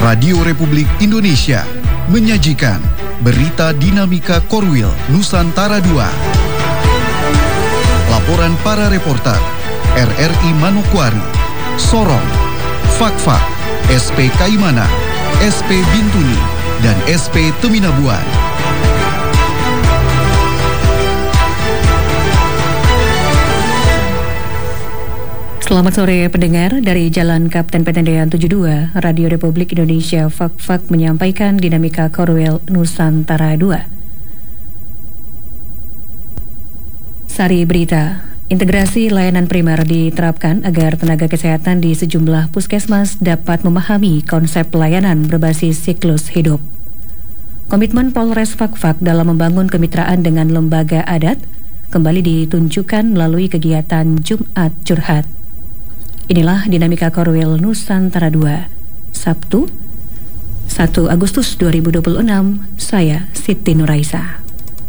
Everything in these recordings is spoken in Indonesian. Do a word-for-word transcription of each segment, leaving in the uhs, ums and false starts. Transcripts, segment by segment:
Radio Republik Indonesia menyajikan Berita Dinamika Korwil Nusantara dua. Laporan para reporter R R I Manokwari, Sorong, Fakfak, S P Kaimana, S P Bintuni, dan S P Teminabuan. Selamat sore pendengar, dari Jalan Kapten Petendean tujuh puluh dua, Radio Republik Indonesia Fak-Fak menyampaikan Dinamika Korwil Nusantara dua. Sari berita, integrasi layanan primer diterapkan agar tenaga kesehatan di sejumlah puskesmas dapat memahami konsep pelayanan berbasis siklus hidup. Komitmen Polres Fak-Fak dalam membangun kemitraan dengan lembaga adat kembali ditunjukkan melalui kegiatan Jumat Curhat. Inilah Dinamika Korwil Nusantara dua, Sabtu, satu Agustus dua ribu dua puluh enam, saya Siti Nuraisa.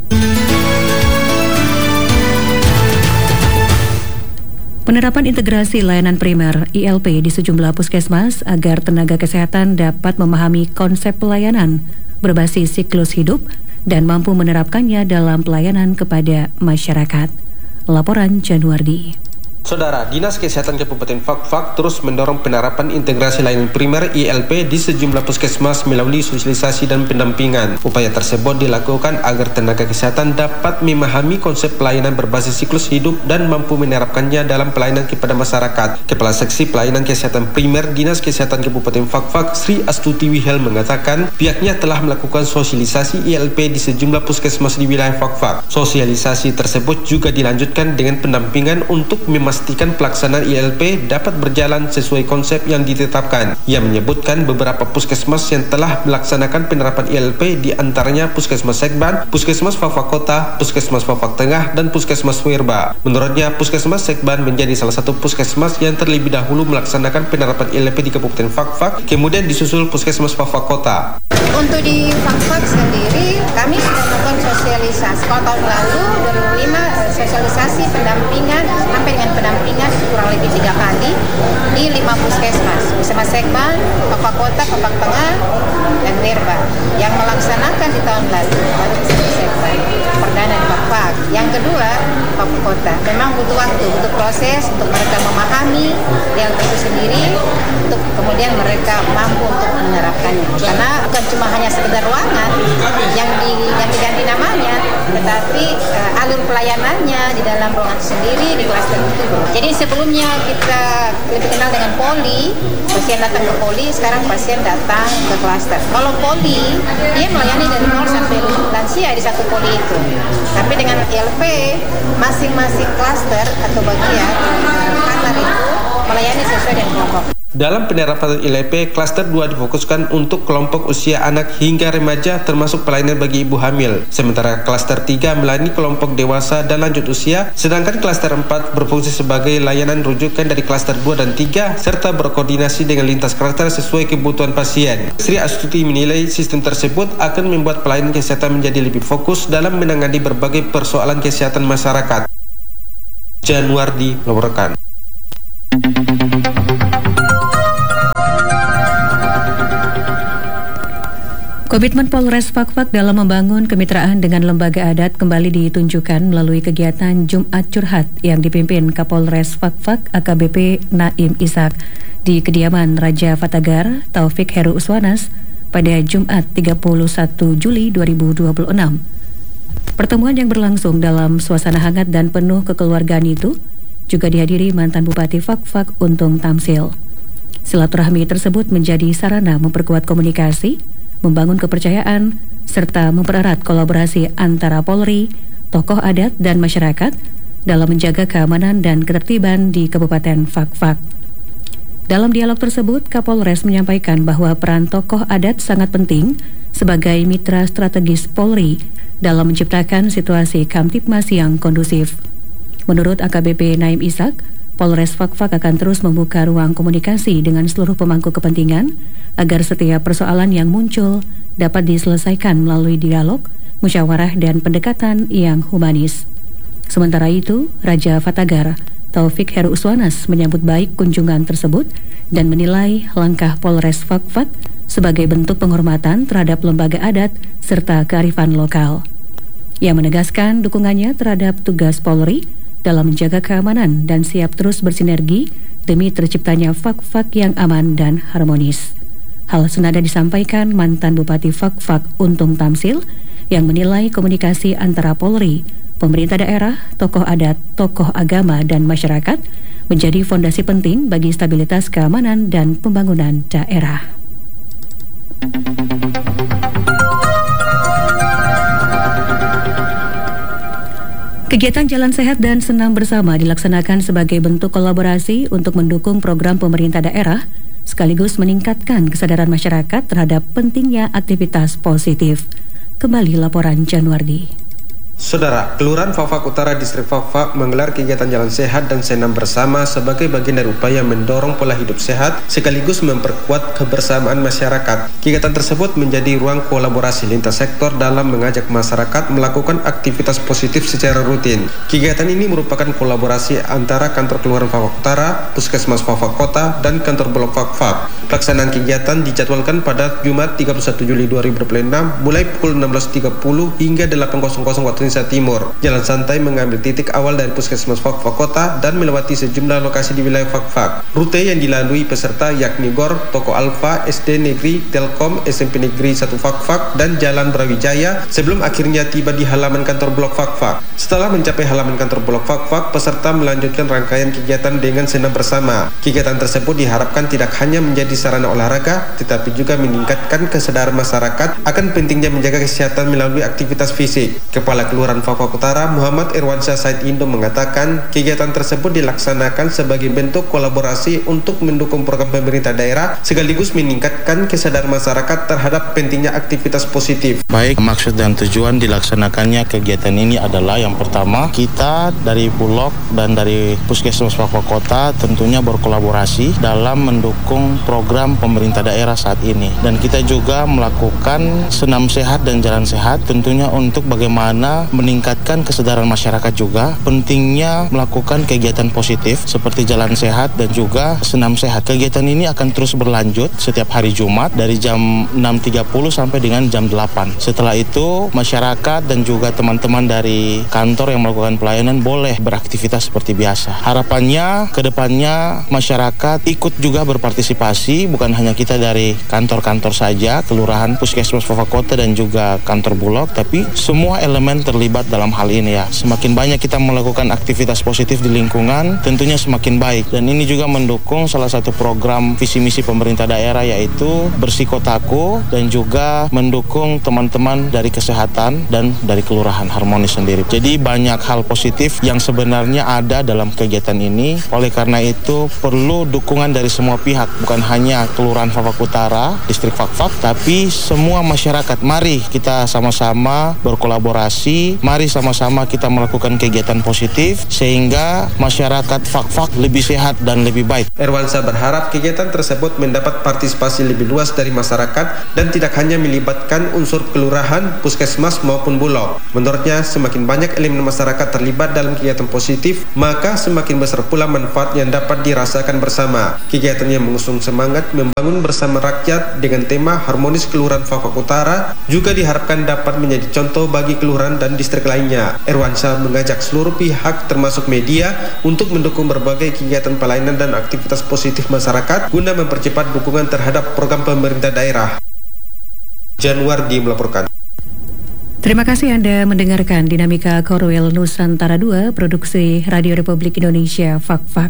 Penerapan integrasi layanan primer I L P di sejumlah puskesmas agar tenaga kesehatan dapat memahami konsep pelayanan berbasis siklus hidup dan mampu menerapkannya dalam pelayanan kepada masyarakat. Laporan Januardi. Saudara, Dinas Kesehatan Kabupaten Fak-Fak terus mendorong penerapan integrasi layanan primer I L P di sejumlah puskesmas melalui sosialisasi dan pendampingan. Upaya tersebut dilakukan agar tenaga kesehatan dapat memahami konsep pelayanan berbasis siklus hidup dan mampu menerapkannya dalam pelayanan kepada masyarakat. Kepala Seksi Pelayanan Kesehatan Primer Dinas Kesehatan Kabupaten Fak-Fak, Sri Astuti Wihel, mengatakan pihaknya telah melakukan sosialisasi I L P di sejumlah puskesmas di wilayah Fak-Fak. Sosialisasi tersebut juga dilanjutkan dengan pendampingan untuk memastikan Memastikan pelaksanaan I L P dapat berjalan sesuai konsep yang ditetapkan. Ia menyebutkan beberapa puskesmas yang telah melaksanakan penerapan I L P, di antaranya Puskesmas Sekban, Puskesmas Fak-Fak Kota, Puskesmas Fak-Fak Tengah, dan Puskesmas Wirba. Menurutnya, Puskesmas Sekban menjadi salah satu puskesmas yang terlebih dahulu melaksanakan penerapan I L P di Kabupaten Fak-Fak, kemudian disusul Puskesmas Fak-Fak Kota. Untuk di Fak-Fak sendiri, kami sudah melakukan sosialisasi. Kalau tahun lalu, dua ribu lima, sosialisasi pendampingan, sampai dengan pendampingan kurang lebih tiga kali di lima puskesmas. Puskesmas Sekban, Fak-Fak Kota, Fak-Fak Tengah, dan Wirba. Yang melaksanakan di tahun lalu baru Puskesmas Sekban, perdana di Fak-Fak. Yang kedua, Fak-Fak Kota. Memang butuh waktu, butuh proses untuk mereka memahami yang itu sendiri, untuk kemudian mereka mampu untuk menerapkannya. Karena bukan cuma hanya sekedar ruangan yang diganti-ganti namanya, tetapi uh, alur pelayanannya di dalam ruangan sendiri, di klaster itu. Jadi sebelumnya kita lebih kenal dengan poli, pasien datang ke poli, sekarang pasien datang ke klaster. Kalau poli, dia melayani dari nol sampai lansia di satu poli itu. Tapi dengan I L P, masing-masing klaster atau bagian kantor itu melayani sesuai dengan kelompok. Dalam penerapan I L P, klaster dua difokuskan untuk kelompok usia anak hingga remaja termasuk pelayanan bagi ibu hamil. Sementara klaster tiga melayani kelompok dewasa dan lanjut usia, sedangkan klaster empat berfungsi sebagai layanan rujukan dari klaster dua dan tiga serta berkoordinasi dengan lintas klaster sesuai kebutuhan pasien. Sri Astuti menilai sistem tersebut akan membuat pelayanan kesehatan menjadi lebih fokus dalam menangani berbagai persoalan kesehatan masyarakat. Januardi melaporkan. Komitmen Polres Fak-Fak dalam membangun kemitraan dengan lembaga adat kembali ditunjukkan melalui kegiatan Jumat Curhat yang dipimpin Kapolres Fak-Fak A K B P Naim Ishak di kediaman Raja Fatagar Taufik Heru Uswanas pada Jumat tiga puluh satu Juli dua ribu dua puluh enam. Pertemuan yang berlangsung dalam suasana hangat dan penuh kekeluargaan itu juga dihadiri mantan Bupati Fak-Fak Untung Tamsil. Silaturahmi tersebut menjadi sarana memperkuat komunikasi, membangun kepercayaan, serta mempererat kolaborasi antara Polri, tokoh adat, dan masyarakat dalam menjaga keamanan dan ketertiban di Kabupaten Fak-Fak. Dalam dialog tersebut, Kapolres menyampaikan bahwa peran tokoh adat sangat penting sebagai mitra strategis Polri dalam menciptakan situasi Kamtipmas yang kondusif. Menurut A K B P Naim Ishak, Polres Fak-Fak akan terus membuka ruang komunikasi dengan seluruh pemangku kepentingan agar setiap persoalan yang muncul dapat diselesaikan melalui dialog, musyawarah, dan pendekatan yang humanis. Sementara itu, Raja Fatagar Taufik Heru Uswanas menyambut baik kunjungan tersebut dan menilai langkah Polres Fak-Fak sebagai bentuk penghormatan terhadap lembaga adat serta kearifan lokal. Ia menegaskan dukungannya terhadap tugas Polri dalam menjaga keamanan dan siap terus bersinergi demi terciptanya Fak-Fak yang aman dan harmonis. Hal senada disampaikan mantan Bupati Fak-Fak Untung Tamsil yang menilai komunikasi antara Polri, pemerintah daerah, tokoh adat, tokoh agama, dan masyarakat menjadi fondasi penting bagi stabilitas keamanan dan pembangunan daerah. Kegiatan Jalan Sehat dan Senam Bersama dilaksanakan sebagai bentuk kolaborasi untuk mendukung program pemerintah daerah sekaligus meningkatkan kesadaran masyarakat terhadap pentingnya aktivitas positif. Kembali laporan Januardi. Saudara, Kelurahan Fak-Fak Utara Distrik Fak-Fak menggelar kegiatan Jalan Sehat dan Senam Bersama sebagai bagian dari upaya mendorong pola hidup sehat sekaligus memperkuat kebersamaan masyarakat. Kegiatan tersebut menjadi ruang kolaborasi lintas sektor dalam mengajak masyarakat melakukan aktivitas positif secara rutin. Kegiatan ini merupakan kolaborasi antara kantor Kelurahan Fak-Fak Utara, Puskesmas Fak-Fak Kota, dan kantor Blok Fak-Fak. Pelaksanaan kegiatan dijadwalkan pada Jumat tiga puluh satu Juli dua ribu dua puluh enam mulai pukul enam belas tiga puluh hingga delapan belas waktu Indonesia Timur. Jalan santai mengambil titik awal dari Puskesmas Fak-Fak Kota dan melewati sejumlah lokasi di wilayah Fak-Fak. Rute yang dilalui peserta yakni Gor, Toko Alfa, S D Negeri, Telkom, S M P Negeri satu Fak-Fak, dan Jalan Brawijaya sebelum akhirnya tiba di halaman kantor Blok Fak-Fak. Setelah mencapai halaman kantor Blok Fak-Fak, peserta melanjutkan rangkaian kegiatan dengan senam bersama. Kegiatan tersebut diharapkan tidak hanya menjadi sarana olahraga, tetapi juga meningkatkan kesadaran masyarakat akan pentingnya menjaga kesehatan melalui aktivitas fisik. Kepala Kelurahan Fak-Fak Utara Muhammad Irwansyah Said Indo mengatakan kegiatan tersebut dilaksanakan sebagai bentuk kolaborasi untuk mendukung program pemerintah daerah sekaligus meningkatkan kesadaran masyarakat terhadap pentingnya aktivitas positif. Baik, maksud dan tujuan dilaksanakannya kegiatan ini adalah yang pertama, kita dari Bulog dan dari Puskesmas Fak-Fak Kota tentunya berkolaborasi dalam mendukung program pemerintah daerah saat ini, dan kita juga melakukan senam sehat dan jalan sehat tentunya untuk bagaimana meningkatkan kesadaran masyarakat juga pentingnya melakukan kegiatan positif seperti jalan sehat dan juga senam sehat. Kegiatan ini akan terus berlanjut setiap hari Jumat dari jam enam tiga puluh sampai dengan jam delapan. Setelah itu masyarakat dan juga teman-teman dari kantor yang melakukan pelayanan boleh beraktivitas seperti biasa. Harapannya kedepannya masyarakat ikut juga berpartisipasi, bukan hanya kita dari kantor-kantor saja, kelurahan, puskesmas Fak-Fak Kota dan juga kantor Bulog, tapi semua elemen terlibat dalam hal ini ya. Semakin banyak kita melakukan aktivitas positif di lingkungan, tentunya semakin baik. Dan ini juga mendukung salah satu program visi misi pemerintah daerah, yaitu Bersih Kotaku, dan juga mendukung teman-teman dari kesehatan dan dari kelurahan harmonis sendiri. Jadi banyak hal positif yang sebenarnya ada dalam kegiatan ini. Oleh karena itu perlu dukungan dari semua pihak, bukan hanya Kelurahan Fak-Fak Utara, Distrik Fak-Fak, tapi semua masyarakat. Mari kita sama-sama berkolaborasi, mari sama-sama kita melakukan kegiatan positif sehingga masyarakat Fak-Fak lebih sehat dan lebih baik. Irwansyah berharap kegiatan tersebut mendapat partisipasi lebih luas dari masyarakat dan tidak hanya melibatkan unsur kelurahan, puskesmas maupun bulog. Menurutnya, semakin banyak elemen masyarakat terlibat dalam kegiatan positif, maka semakin besar pula manfaat yang dapat dirasakan bersama. Kegiatan yang mengusung semangat membangun bersama rakyat dengan tema harmonis Kelurahan Fak-Fak Utara juga diharapkan dapat menjadi contoh bagi kelurahan dan distrik lainnya. Irwansyah mengajak seluruh pihak termasuk media untuk mendukung berbagai kegiatan pelayanan dan aktivitas positif masyarakat guna mempercepat dukungan terhadap program pemerintah daerah. Januardi melaporkan. Terima kasih Anda mendengarkan Dinamika Korwil Nusantara dua, produksi Radio Republik Indonesia Fak-Fak.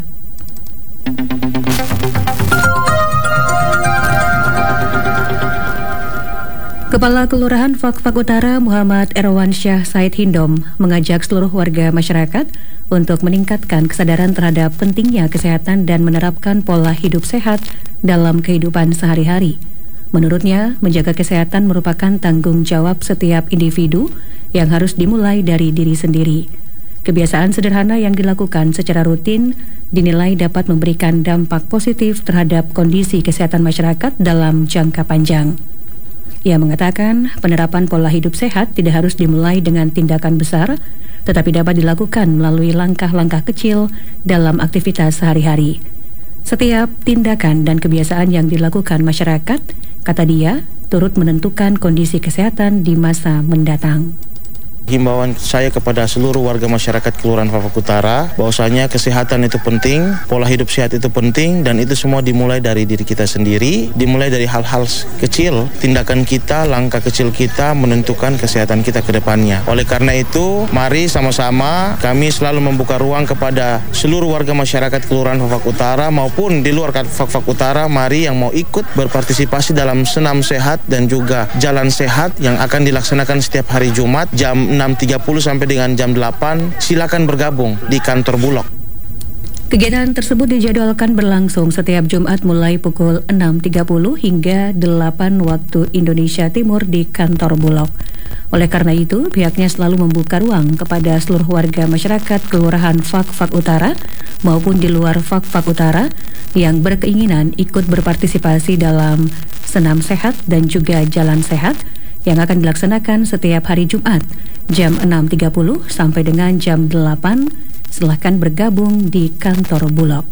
Kepala Kelurahan Fak-Fak Utara Muhammad Irwansyah Said Hindom mengajak seluruh warga masyarakat untuk meningkatkan kesadaran terhadap pentingnya kesehatan dan menerapkan pola hidup sehat dalam kehidupan sehari-hari. Menurutnya, menjaga kesehatan merupakan tanggung jawab setiap individu yang harus dimulai dari diri sendiri. Kebiasaan sederhana yang dilakukan secara rutin dinilai dapat memberikan dampak positif terhadap kondisi kesehatan masyarakat dalam jangka panjang. Ia mengatakan penerapan pola hidup sehat tidak harus dimulai dengan tindakan besar, tetapi dapat dilakukan melalui langkah-langkah kecil dalam aktivitas sehari-hari. Setiap tindakan dan kebiasaan yang dilakukan masyarakat Kata dia, turut menentukan kondisi kesehatan di masa mendatang. Himbauan saya kepada seluruh warga masyarakat Kelurahan Fak Fak Utara bahwasanya kesehatan itu penting, pola hidup sehat itu penting, dan itu semua dimulai dari diri kita sendiri, dimulai dari hal-hal kecil, tindakan kita, langkah kecil kita menentukan kesehatan kita ke depannya. Oleh karena itu, mari sama-sama kami selalu membuka ruang kepada seluruh warga masyarakat Kelurahan Fak Fak Utara maupun di luar Fak Fak Utara, mari yang mau ikut berpartisipasi dalam senam sehat dan juga jalan sehat yang akan dilaksanakan setiap hari Jumat jam enam tiga puluh sampai dengan jam delapan, silakan bergabung di kantor Bulog. Kegiatan tersebut dijadwalkan berlangsung setiap Jumat mulai pukul enam tiga puluh hingga delapan waktu Indonesia Timur di kantor Bulog. Oleh karena itu, pihaknya selalu membuka ruang kepada seluruh warga masyarakat Kelurahan Fak Fak Utara maupun di luar Fak Fak Utara yang berkeinginan ikut berpartisipasi dalam senam sehat dan juga jalan sehat yang akan dilaksanakan setiap hari Jumat jam enam tiga puluh sampai dengan jam delapan. Silahkan bergabung di kantor Bulog.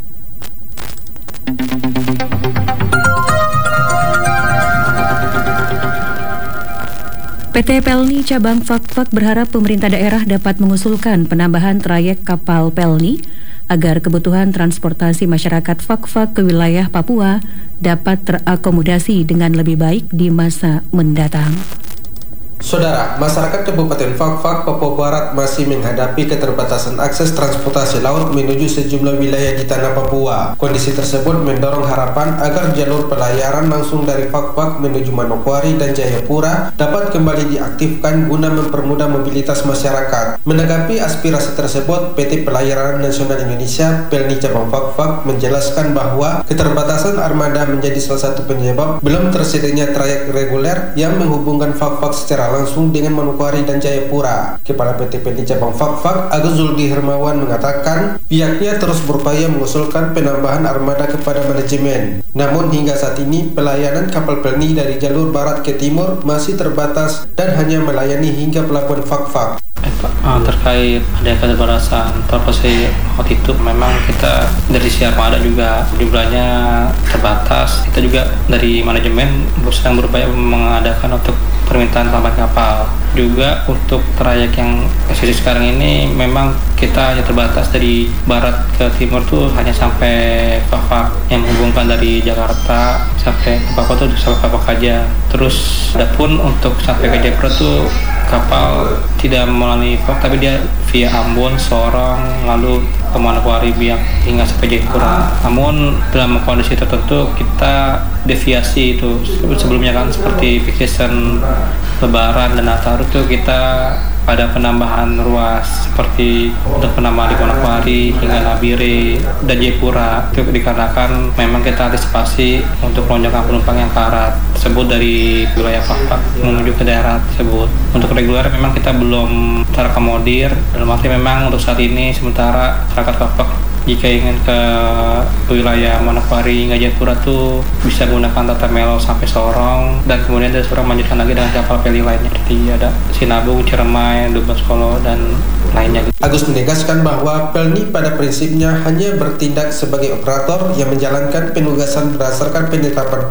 P T Pelni Cabang Fak Fak berharap pemerintah daerah dapat mengusulkan penambahan trayek kapal Pelni agar kebutuhan transportasi masyarakat Fak Fak ke wilayah Papua dapat terakomodasi dengan lebih baik di masa mendatang. Saudara, masyarakat Kabupaten Fak Fak, Papua Barat masih menghadapi keterbatasan akses transportasi laut menuju sejumlah wilayah di tanah Papua. Kondisi tersebut mendorong harapan agar jalur pelayaran langsung dari Fak Fak menuju Manokwari dan Jayapura dapat kembali diaktifkan guna mempermudah mobilitas masyarakat. Menanggapi aspirasi tersebut, P T Pelayaran Nasional Indonesia Pelni Cabang Fak Fak menjelaskan bahwa keterbatasan armada menjadi salah satu penyebab belum tersedianya trayek reguler yang menghubungkan Fak Fak secara langsung dengan Manokwari dan Jayapura. Kepala P T Pelni Cabang Fak Fak, Agus Zuldi Hermawan mengatakan pihaknya terus berupaya mengusulkan penambahan armada kepada manajemen. Namun hingga saat ini pelayanan kapal Pelni dari jalur barat ke timur masih terbatas dan hanya melayani hingga pelabuhan Fak Fak. Terkait ada keterbatasan transportasi laut itu, memang kita dari si armada juga jumlahnya terbatas. Kita juga dari manajemen sedang berupaya mengadakan untuk permintaan tambahan kapal. Juga untuk trayek yang posisi sekarang ini memang kita hanya terbatas dari barat ke timur tuh hanya sampai Fak Fak, yang menghubungkan dari Jakarta sampai ke Papua tuh sampai Fak Fak aja. Terus adapun untuk sampai ke Jayapura tuh kapal tidak melalui Fak, tapi dia via Ambon, Sorong, lalu ke Manokwari hingga sampai Jayapura. Namun dalam kondisi tertentu kita deviasi itu sebelumnya kan seperti peak season Lebaran dan Nataru itu kita ada penambahan ruas seperti untuk penambahan di Manokwari hingga Nabire dan Jayapura. Itu dikarenakan memang kita antisipasi untuk lonjakan penumpang yang ke arah tersebut dari wilayah Fak Fak menuju ke daerah tersebut. Untuk reguler memang kita belum terakomodir, dalam arti memang untuk saat ini sementara masyarakat Fak Fak jika ingin ke wilayah Manokwari hingga Jayapura tuh bisa menggunakan Tata Melo sampai Sorong, dan kemudian dari Sorong melanjutkan lagi dengan kapal peli lainnya seperti ada Sinabung, Ciremai, Duban Solo dan lainnya. Agus menegaskan bahwa Pelni pada prinsipnya hanya bertindak sebagai operator yang menjalankan penugasan berdasarkan penetapan